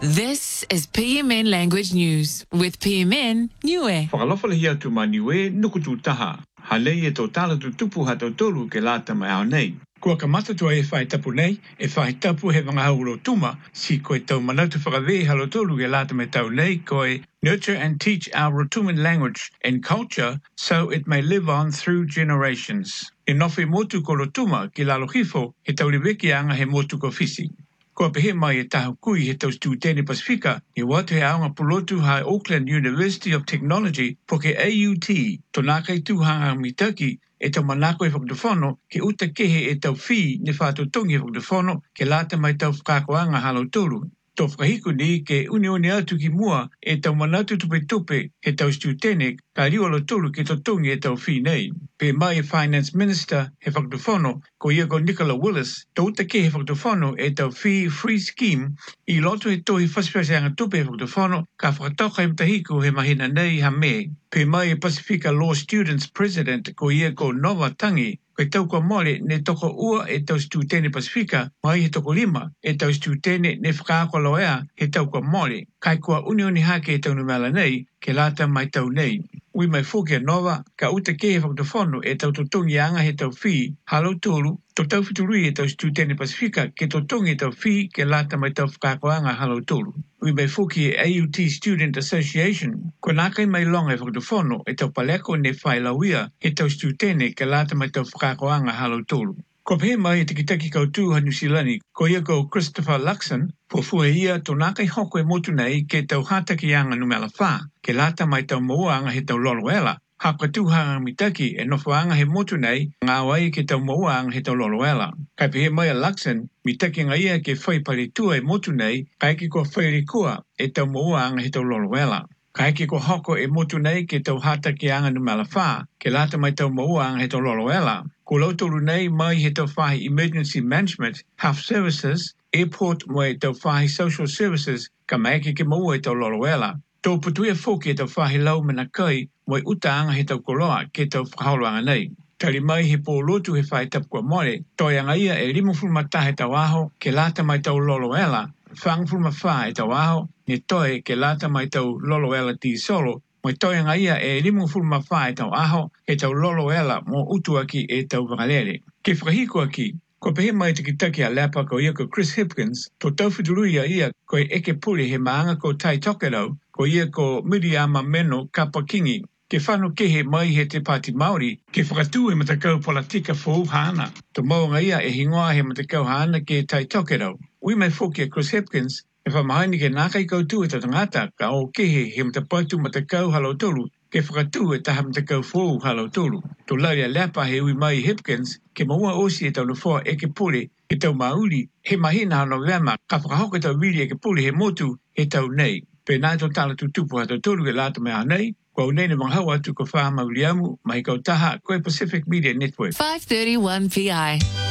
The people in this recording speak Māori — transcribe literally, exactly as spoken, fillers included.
This is P M N Language News with P M N Niue. Whakalofa le hia tu ma Niue nuku tu taha. Halei e tō tala tu tupu ha tō tolu ke lata mai au nei. Kua ka mata tua e whai tapu nei, e whai tapu he wanga haulo tuma, si koe tau manatu whakawe halo tolu ke lata mai tau nei, koe nurture and teach our Rotuman language and culture so it may live on through generations. E nofi motu ko Rotuma ki lalo hifo, he tau liweki anga he motu ko fisi. Ko pehe mai e tahu kui he tau studene Pasifika, e watu he aonga pulotu hai Auckland University of Technology po ke A U T, tonakai tuhanga mitaki, e tau manako e whakdefono, ke uta kehe e tau whi ne whātutongi e whakdefono, ke lata mai tau whakakoanga halo tolu. Tō whakahiku ni ke unione atu ki mua e tau manatu tupe tupe he tau studene, ka riwa lo tolu ke totongi e tau whi nei. Pe mai e Finance Minister he whakdefono, ko ia ko Nicola Willis, tō uta ke he whakdefono e tau whi free scheme, i loto he tohi whasipasianga tupe he whakdefono, ka whakatauka i mtahiku he mahina nei ha me. Pe mai e Pacifica Law Students President, ko ia ko Nova Tangi, koe tau kua mole ne toko ua e tau studene Pacifica, mai he toko lima e tau studene ne whakaako loea he tau kua mole, kai kua unioni hake e tau numela nei, ke lata mai tau nei. Ui mai fuke Nova, ka uta ke he whakdefono e tau totongi anga he tau whi, halo tolu, to tau whiturui e tau studene Pacifica, ke totongi e tau whi, ke lata mai tau whakaako anga halo tolu. Ui mai fuke A U T Student Association, ko nākai mai longa e whakdefono e tau paleko ne whailawia he tau studene ke lata mai tau whakakoanga halo tolu. Ko pehe mai e tikitaki kautu ha New Zealand, ko ia ko Christopher Luxon, po fua ia tō nākai hoko e motu nei ke tau hataki anga numela whā, ke lata mai tau moanga he tau loloela. Haka tūhanga mitaki e nofuanga he motu nei, ngā wai ke tau moanga he tau loloela. Kai pehe mai a Luxon, mitaki ngā ia ke whai paritua e motu nei, kai ke ko whai rikua e tau moanga he tau loloela. Kai ke ko hoko e motu nei ke tau hataki anga numela whā, ke lata mai tau moanga he tau loloela. Ko lautolu nei mai he tau whahi Emergency Management, Health Services, Airport mo e tau whahi Social Services, ka mai ke ke moua e tau loloela. Tō putuia fōki e tau whahi lau mana kai, mo e utaanga he tau koloa ke tau whakaoloanga nei. Tari mai he pō lotu he whai tapu kua more, toi anga ia e limu fulmata he tau aho, ke lata mai tau loloela, whang fulma wha e tau aho, ne toi ke lata mai tau loloela ti solo, mo toi anga ia e limu fulma wha e tau aho, e tau loloela mo utuaki e tau wangalere. Ke whakahiko aki, ko pehe mai tikitaki a lapa ko ia ko Chris Hipkins, to tau whituruia ia ko e eke puri he maanga ko Tai Tokerau, ko ia ko Miriama Meno Kapakingi, ke whanu kehe mai he te Pāti Māori, ke whakatū e matakau politika fōu hana. To maunga ia e hingoa he matakau hana ke Tai Tokerau. Ui mai whoki a Chris Hipkins, e whamahaini ke nākai koutu e tatangata ka o kehe he matapatu matakau halo tolu, ke whakatū e taha matakau fōu halo tolu. To laria lepa he ui mai Hipkins, ke maua osi e tau nufua e ke pule, e tau mauri, he mahina hano wema, ka whakahoka tau wili e ke pule he motu, he tau nei. Pe nai tō tala tu tupu ha tau tolu e lata mea nei, kua unene manghau atu ko wha mauriamu, mai kau taha koe Pacific Media Network. five thirty-one P I.